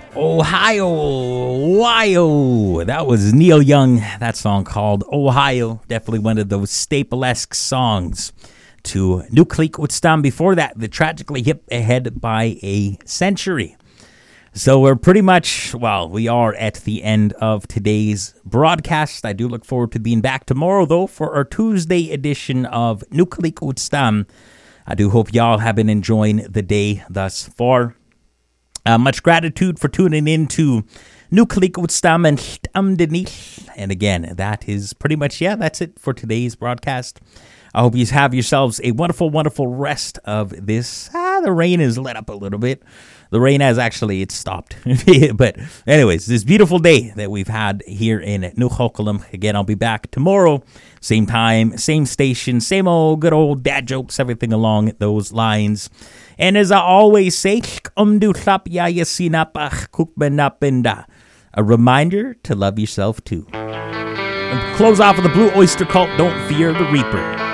Ohio. That was Neil Young. That song called Ohio. Definitely one of those staple-esque songs to Nuclear Utstam. Before that, the Tragically Hip ahead by a century. So we're pretty much, we are at the end of today's broadcast. I do look forward to being back tomorrow, though, for our Tuesday edition of Nuclear Utstam. I do hope y'all have been enjoying the day thus far. Much gratitude for tuning in to Nuclear Utstam and Stamdenich. And again, that is pretty much, that's it for today's broadcast. I hope you have yourselves a wonderful, wonderful rest of this. The rain has let up a little bit. The rain has it's stopped. But anyways, this beautiful day that we've had here in New Hokulum. Again, I'll be back tomorrow. Same time, same station, same old good old dad jokes, everything along those lines. And as I always say, a reminder to love yourself too. And close off with the Blue Oyster Cult, Don't Fear the Reaper.